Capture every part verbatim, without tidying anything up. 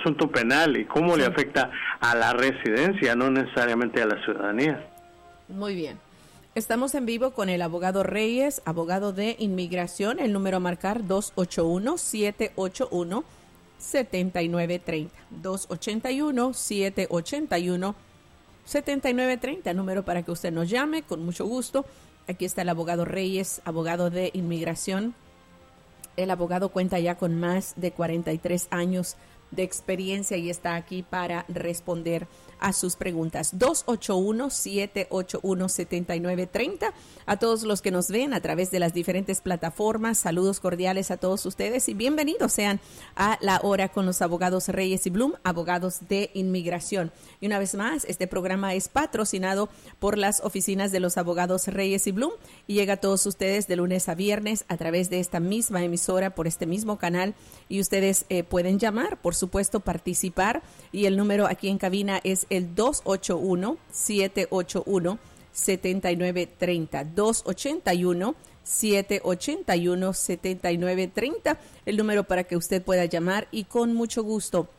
asunto penal y cómo sí. le afecta a la residencia, no necesariamente a la ciudadanía. Muy bien. Estamos en vivo con el abogado Reyes, abogado de inmigración. El número a marcar dos ocho uno, siete ocho uno, siete nueve tres cero. dos ocho uno, siete ocho uno, siete nueve tres cero. Número para que usted nos llame con mucho gusto. Aquí está el abogado Reyes, abogado de inmigración. El abogado cuenta ya con más de cuarenta y tres años de experiencia y está aquí para responder a sus preguntas. dos ocho uno, siete ocho uno, siete nueve tres cero. A todos los que nos ven a través de las diferentes plataformas, saludos cordiales a todos ustedes y bienvenidos sean a La Hora con los abogados Reyes y Blum, abogados de inmigración. Y una vez más, este programa es patrocinado por las oficinas de los abogados Reyes y Blum y llega a todos ustedes de lunes a viernes a través de esta misma emisora, por este mismo canal, y ustedes eh, pueden llamar, por supuesto, participar, y el número aquí en cabina es el dos ocho uno, siete ocho uno, siete nueve tres cero, dos ocho uno, siete ocho uno, siete nueve tres cero, el número para que usted pueda llamar y con mucho gusto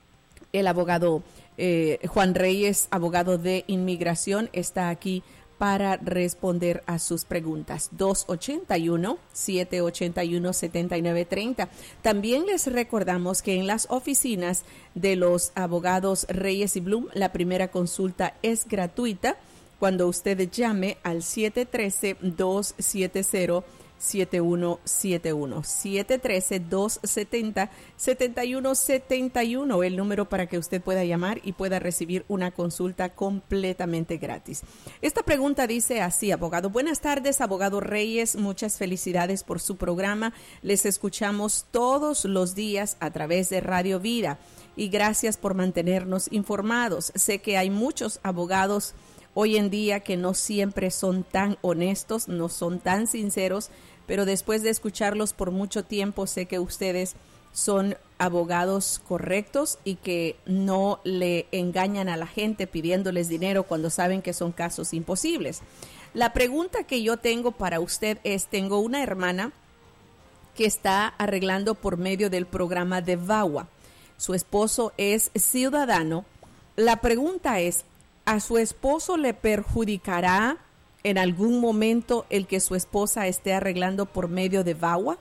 el abogado eh, Juan Reyes, abogado de inmigración, está aquí para responder a sus preguntas. dos ocho uno, siete ocho uno, siete nueve tres cero. También les recordamos que en las oficinas de los abogados Reyes y Blum, la primera consulta es gratuita cuando usted llame al siete uno tres, dos siete cero, siete uno siete uno, siete uno tres, dos siete cero, siete uno siete uno, el número para que usted pueda llamar y pueda recibir una consulta completamente gratis. Esta pregunta dice así, abogado. Buenas tardes, abogado Reyes, muchas felicidades por su programa. Les escuchamos todos los días a través de Radio Vida y gracias por mantenernos informados. Sé que hay muchos abogados hoy en día que no siempre son tan honestos, no son tan sinceros, pero después de escucharlos por mucho tiempo sé que ustedes son abogados correctos y que no le engañan a la gente pidiéndoles dinero cuando saben que son casos imposibles. La pregunta que yo tengo para usted es, tengo una hermana que está arreglando por medio del programa de VAWA. Su esposo es ciudadano. La pregunta es, ¿a su esposo le perjudicará en algún momento el que su esposa esté arreglando por medio de VAWA?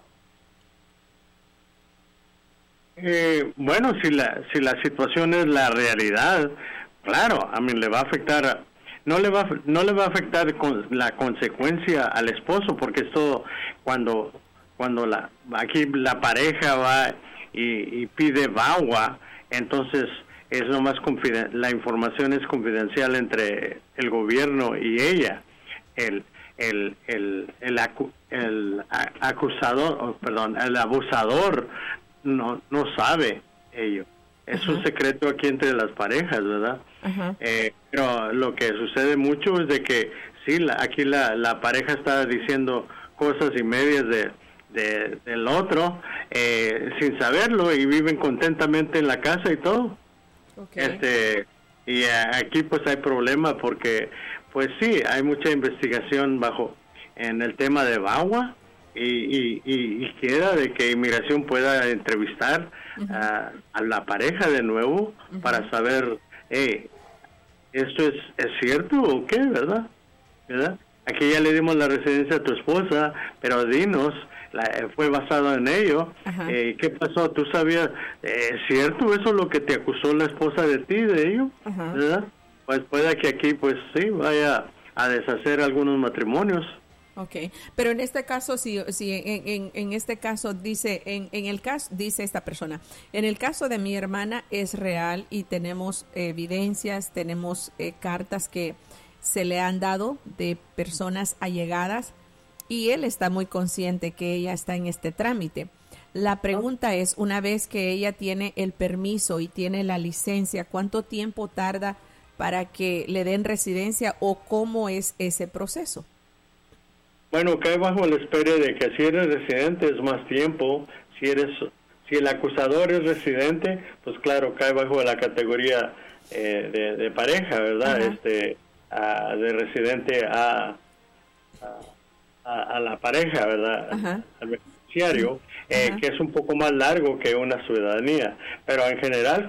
Eh, bueno, si la si la situación es la realidad, claro, a mí le va a afectar, no le va no le va a afectar con la consecuencia al esposo, porque esto cuando cuando la aquí la pareja va y, y pide VAWA, entonces es nomás confiden- la información es confidencial entre el gobierno y ella. El el el el, acu- el acusador, oh, perdón, el abusador no no sabe ello. Es uh-huh. un secreto aquí entre las parejas, ¿verdad? Uh-huh. Eh, pero lo que sucede mucho es de que sí, la, aquí la, la pareja está diciendo cosas y medias de, de del otro eh, sin saberlo y viven contentamente en la casa y todo. Okay. Este y aquí pues hay problema porque pues sí, hay mucha investigación bajo en el tema de VAWA y, y, y, y queda de que inmigración pueda entrevistar uh-huh. a, a la pareja de nuevo uh-huh. para saber, hey, ¿esto es, es cierto o qué, verdad? ¿verdad? Aquí ya le dimos la residencia a tu esposa, pero dinos, la, fue basado en ello. Eh, ¿Qué pasó? ¿Tú sabías? ¿Es eh, cierto eso lo que te acusó la esposa de ti, de ello? Uh-huh. ¿Verdad? Pues puede que aquí, pues sí, vaya a deshacer algunos matrimonios. Okay, pero en este caso, si, si en, en, en este caso dice, en, en el caso, dice esta persona, en el caso de mi hermana es real y tenemos evidencias, tenemos eh, cartas que se le han dado de personas allegadas y él está muy consciente que ella está en este trámite. La pregunta es, una vez que ella tiene el permiso y tiene la licencia, ¿cuánto tiempo tarda para que le den residencia o cómo es ese proceso? Bueno, cae bajo la espera de que si eres residente es más tiempo, si eres si el acusador es residente, pues claro, cae bajo la categoría eh, de, de pareja, ¿verdad? Uh-huh. Este a, de residente a, a, a la pareja, ¿verdad? Uh-huh. Al beneficiario, uh-huh. eh, que es un poco más largo que una ciudadanía, pero en general